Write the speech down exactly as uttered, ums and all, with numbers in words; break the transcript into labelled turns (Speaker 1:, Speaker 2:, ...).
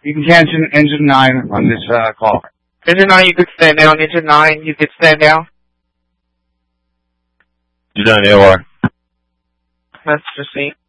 Speaker 1: You can catch an engine nine on this uh, call.
Speaker 2: Engine nine, you could stand down. Engine nine, you could stand down.
Speaker 3: Engine nine, A O R.
Speaker 2: That's just me.